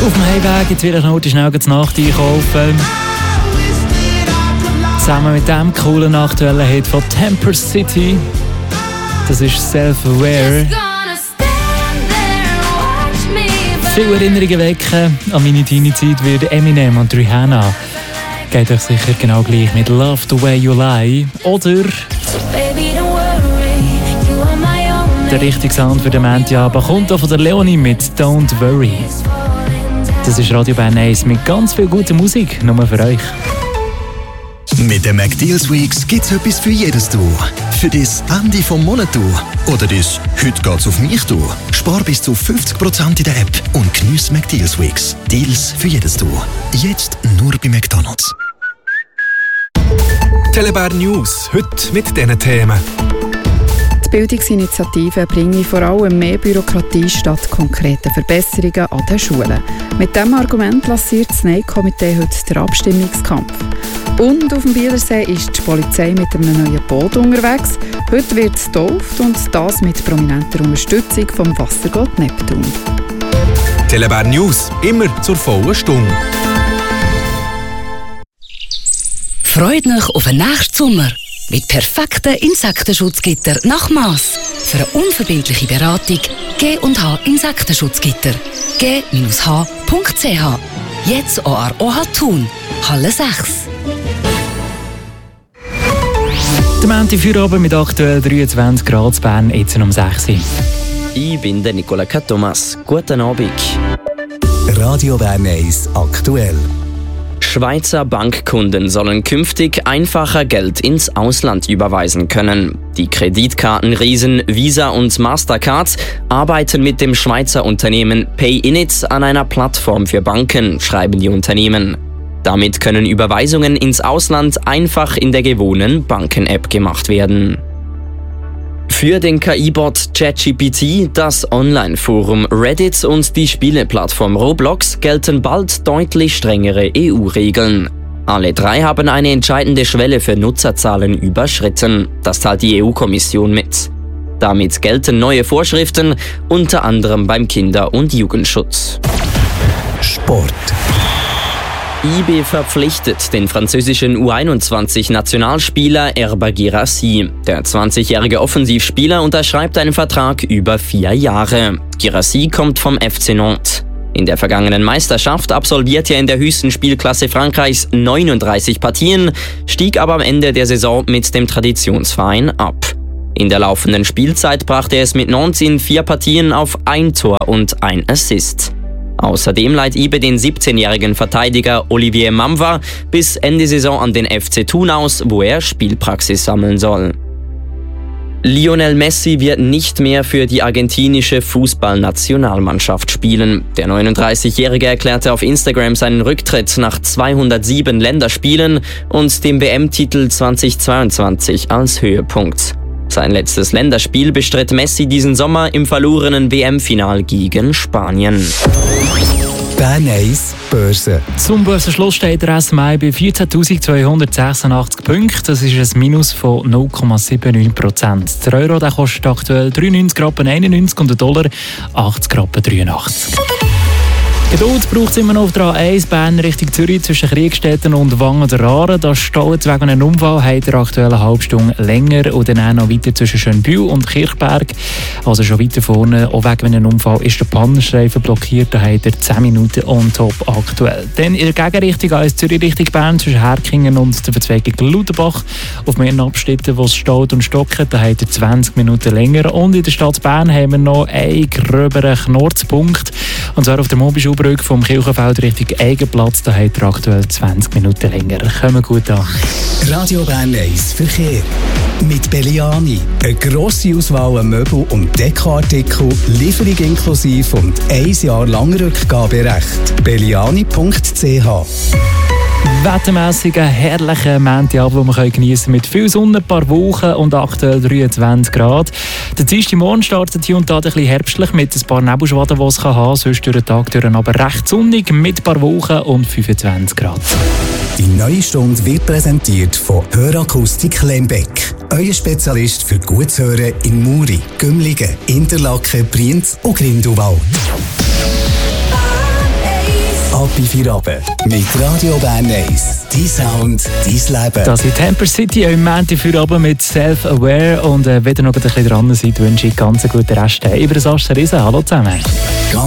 Auf dem Heimweg jetzt wieder noch schnell die Nacht einkaufen. Zusammen mit dem coolen aktuellen Hit von Temper City. Das ist Self-Aware. Viele Erinnerungen wecken an meine Teenie-Zeit wie Eminem und Rihanna. Geht euch sicher genau gleich mit Love the Way You Lie. Oder der richtige Sound für den Montagabend kommt auch von der Leonie mit Don't Worry. Das ist Radio Bern 1 mit ganz viel guter Musik, nur für euch. Mit den McDeals Weeks gibt's etwas für jedes Tour. Für das Ende vom Monat Tour oder das «Heute geht's auf mich» Tour. Spar bis zu 50% in der App und geniesse McDeals Weeks. Deals für jedes Tour. Jetzt nur bei McDonald's. Telebär News, heute mit diesen Themen. Die Bildungsinitiative bringe vor allem mehr Bürokratie statt konkreten Verbesserungen an den Schulen. Mit diesem Argument lanciert das Nein-Komitee heute den Abstimmungskampf. Und auf dem Bielersee ist die Polizei mit einem neuen Boot unterwegs. Heute wird es getauft und das mit prominenter Unterstützung vom Wassergott Neptun. Telebär News, immer zur vollen Stunde. Freut euch auf den nächsten Sommer mit perfekten Insektenschutzgitter nach Mass. Für eine unverbindliche Beratung G&H Insektenschutzgitter. g-h.ch. Jetzt auch an OH Thun, Halle 6. Der Montag-Feierabend mit aktuell 23 Grad in Bern, jetzt um 6 Uhr. Ich bin der Nicola Thomas. Guten Abend. Radio Bern 1 aktuell. Schweizer Bankkunden sollen künftig einfacher Geld ins Ausland überweisen können. Die Kreditkartenriesen Visa und Mastercard arbeiten mit dem Schweizer Unternehmen PayInit an einer Plattform für Banken, schreiben die Unternehmen. Damit können Überweisungen ins Ausland einfach in der gewohnten Banken-App gemacht werden. Für den KI-Bot ChatGPT, das Online-Forum Reddit und die Spieleplattform Roblox gelten bald deutlich strengere EU-Regeln. Alle drei haben eine entscheidende Schwelle für Nutzerzahlen überschritten. Das teilt die EU-Kommission mit. Damit gelten neue Vorschriften, unter anderem beim Kinder- und Jugendschutz. Sport. IB verpflichtet den französischen U21-Nationalspieler Herba Guirassy. Der 20-jährige Offensivspieler unterschreibt einen Vertrag über 4 Jahre. Guirassy kommt vom FC Nantes. In der vergangenen Meisterschaft absolvierte er in der höchsten Spielklasse Frankreichs 39 Partien, stieg aber am Ende der Saison mit dem Traditionsverein ab. In der laufenden Spielzeit brachte er es mit Nantes in 4 Partien auf 1 Tor und 1 Assist. Außerdem leiht IB den 17-jährigen Verteidiger Olivier Mamva bis Ende Saison an den FC Thun aus, wo er Spielpraxis sammeln soll. Lionel Messi wird nicht mehr für die argentinische Fußballnationalmannschaft spielen. Der 39-Jährige erklärte auf Instagram seinen Rücktritt nach 207 Länderspielen und dem WM-Titel 2022 als Höhepunkt. Sein letztes Länderspiel bestritt Messi diesen Sommer im verlorenen WM-Final gegen Spanien. Bern 1 Börse. Zum Börsenschluss steht der SMI bei 14.286 Punkten. Das ist ein Minus von 0,79%. Der Euro der kostet aktuell 93,91 und der Dollar 80,83. Geduld braucht es immer noch auf der A1 Bern Richtung Zürich zwischen Kriegstetten und Wangen-der-Aare. Das staut wegen einem Unfall hat der aktuelle Halbstunde länger und dann auch noch weiter zwischen Schönbühl und Kirchberg. Also schon weiter vorne, auch wegen einem Unfall ist der Pannenstreifen blockiert. Da hat er 10 Minuten on top aktuell. Dann in der Gegenrichtung A1 Zürich Richtung Bern zwischen Herkingen und der Verzweigung Ludenbach. Auf mehreren Abschnitten, wo es staut und stockt, da hat er 20 Minuten länger. Und in der Stadt Bern haben wir noch einen gröberen Knorrspunkt. Und zwar auf der Mobischaubrücke vom Kirchenfeld Richtung Eigenplatz, da hat er aktuell 20 Minuten länger. Kommen gut an. Radio Bern 1 Verkehr. Mit Belliani. Eine grosse Auswahl an Möbel- und Dekoartikel, Lieferung inklusive und 1 Jahr lang Rückgaberecht. Belliani.ch. Wettermässig ein herrlicher Montagabend, den wir geniessen können mit viel Sonne, ein paar Wochen und aktuell 23 Grad. Der Dienstag Morgen startet hier und da ein bisschen herbstlich mit ein paar Nebelschwaden, die es haben kann. Sonst durch den Tag durch aber recht sonnig mit ein paar Wochen und 25 Grad. Die neue Stunde wird präsentiert von Hörakustik Lembeck. Euer Spezialist für gutes Hören in Muri, Gümligen, Interlaken, Brienz und Grindelwald. Happy Feierabend mit Radio Bern 1. Dein Sound, dein Leben. Das ist Temper City am Montag Feierabend mit Self-Aware. Und wenn ihr noch ein bisschen dran seid, wünsche ich ganz einen guten Rest. Über das Ascheriesen. Hallo zusammen.